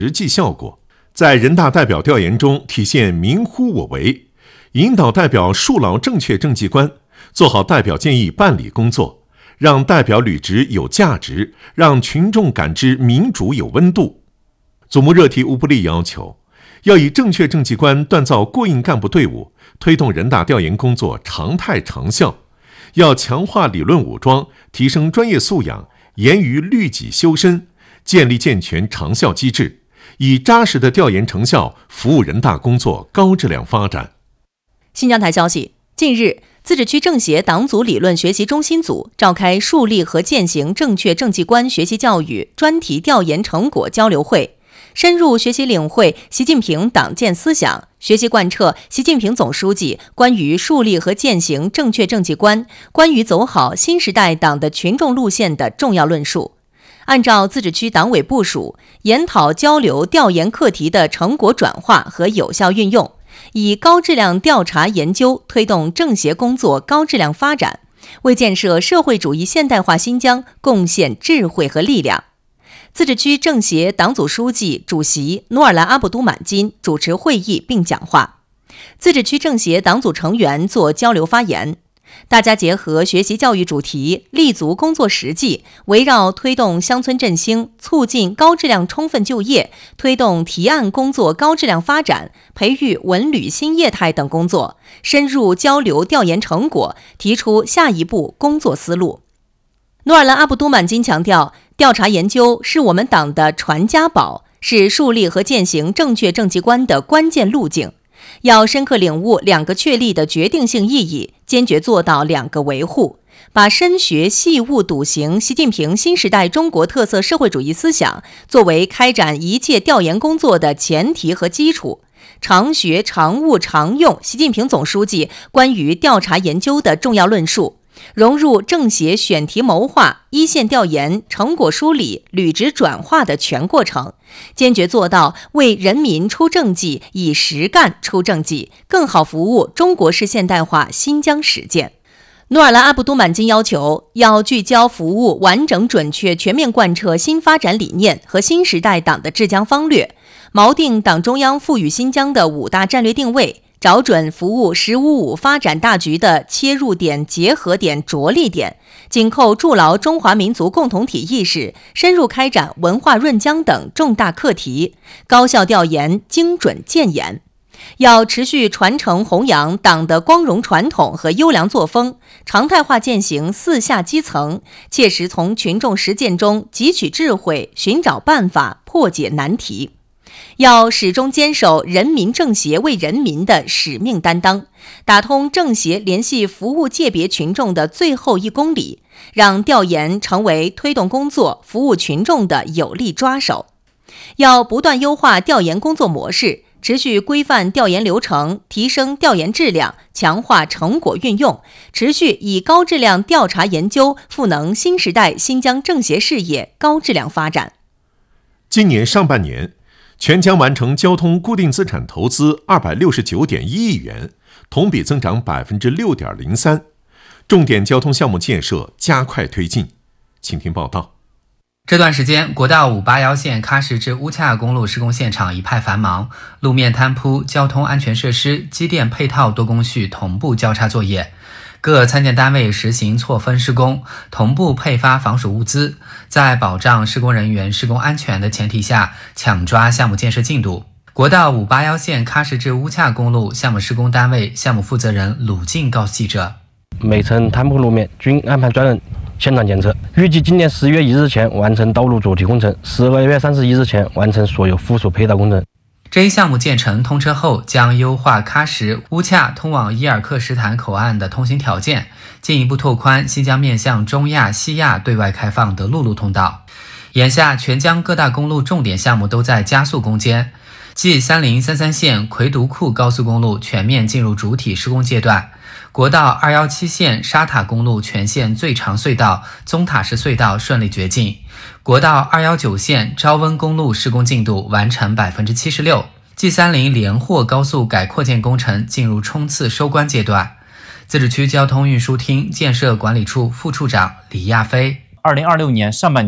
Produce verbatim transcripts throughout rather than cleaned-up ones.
实际效果，在人大代表调研中体现民乎我为，引导代表树牢正确政绩观，做好代表建议办理工作，让代表履职有价值，让群众感知民主有温度。祖目热题乌布力要求，要以正确政绩观锻造过硬干部队伍，推动人大调研工作常态长效。要强化理论武装，提升专业素养，严于律己修身，建立健全长效机制，以扎实的调研成效服务人大工作高质量发展。 新疆台消息，近日，自治区政协党组理论学习中心组召开树立和践行正确政绩观学习教育专题调研成果交流会，深入学习领会习近平党建思想，学习贯彻习近平总书记关于树立和践行正确政绩观、关于走好新时代党的群众路线的重要论述。按照自治区党委部署，研讨交流调研课题的成果转化和有效运用，以高质量调查研究推动政协工作高质量发展，为建设社会主义现代化新疆贡献智慧和力量。自治区政协党组书记、主席努尔兰阿卜都满金主持会议并讲话，自治区政协党组成员做交流发言。大家结合学习教育主题，立足工作实际，围绕推动乡村振兴、促进高质量充分就业、推动提案工作高质量发展、培育文旅新业态等工作，深入交流调研成果，提出下一步工作思路。努尔兰阿卜都满金强调，调查研究是我们党的传家宝，是树立和践行正确政绩观的关键路径。要深刻领悟两个确立的决定性意义，坚决做到两个维护，把深学细悟笃行习近平新时代中国特色社会主义思想作为开展一切调研工作的前提和基础，常学常悟常用习近平总书记关于调查研究的重要论述，融入政协选题谋划、一线调研、成果梳理、履职转化的全过程，坚决做到为人民出政绩，以实干出政绩，更好服务中国式现代化新疆实践。努尔兰阿卜都满金要求，要聚焦服务完整准确全面贯彻新发展理念和新时代党的治疆方略，锚定党中央赋予新疆的五大战略定位，找准服务“十五五”发展大局的切入点、结合点、着力点，紧扣筑牢中华民族共同体意识，深入开展文化润疆等重大课题，高效调研，精准建言。要持续传承弘扬党的光荣传统和优良作风，常态化践行四下基层，切实从群众实践中汲取智慧，寻找办法，破解难题。要始终坚守人民政协为人民的使命担当，打通政协联系服务界别群众的最后一公里，让调研成为推动工作、服务群众的有力抓手。要不断优化调研工作模式，持续规范调研流程，提升调研质量，强化成果运用，持续以高质量调查研究赋能新时代新疆政协事业高质量发展。 今年上半年，全疆完成交通固定资产投资二百六十九点一亿元，同比增长百分之六点零三，重点交通项目建设加快推进。请听报道。 这段时间，国道五八幺线喀什至乌恰公路施工现场一派繁忙，路面摊铺、交通安全设施、机电配套多工序同步交叉作业。各参建单位实行错分施工，同步配发防暑物资，在保障施工人员施工安全的前提下，抢抓项目建设进度。国道五八幺线喀什至乌恰公路项目施工单位项目负责人鲁静告诉记者， 每层摊铺路面均安排专人现场检测，预计今年十月一日前完成道路主体工程，十二月三十一日前完成所有附属配套工程。 这一项目建成通车后，将优化喀什、乌恰通往伊尔克什坦口岸的通行条件，进一步拓宽新疆面向中亚、西亚对外开放的陆路通道。眼下，全疆各大公路重点项目都在加速攻坚。继三零三三线奎独库高速公路全面进入主体施工阶段，国道二一七线沙塔公路全线最长隧道宗塔什隧道顺利掘进，国道二一九线昭温公路施工进度完成 百分之七十六， G 三十 连霍高速改扩建工程进入冲刺收官阶段。自治区交通运输厅建设管理处副处长李亚飞， 二零二六年上半年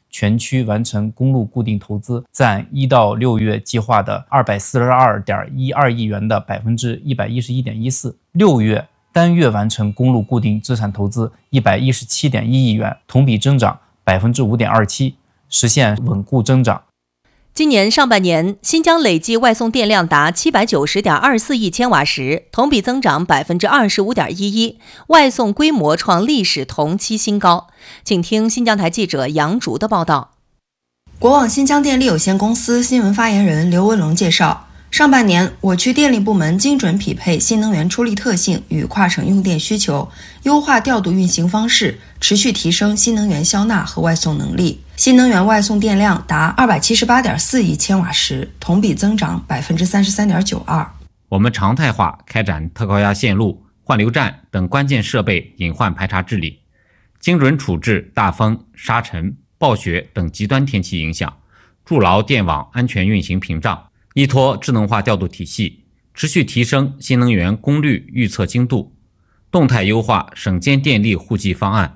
全区完成公路固定投资占一到六月计划的二百四十二点一二亿元的百分之一百一十一点一四。六月单月完成公路固定资产投资一百一十七点一亿元，同比增长百分之五点二七，实现稳固增长。 今年上半年，新疆累计外送电量达七百九十点二四亿千瓦时，同比增长百分之二十五点一一，外送规模创历史同期新高。请听新疆台记者杨竹的报道。 国网新疆电力有限公司新闻发言人刘文龙介绍，上半年我区电力部门精准匹配新能源出力特性与跨省用电需求，优化调度运行方式，持续提升新能源销纳和外送能力。新能源外送电量达二百七十八点四亿千瓦时，同比增长百分之三十三点九二。 我们常态化开展特高压线路、换流站等关键设备隐患排查治理，精准处置大风、沙尘、暴雪等极端天气影响，筑牢电网安全运行屏障，依托智能化调度体系，持续提升新能源功率预测精度，动态优化省间电力户籍方案，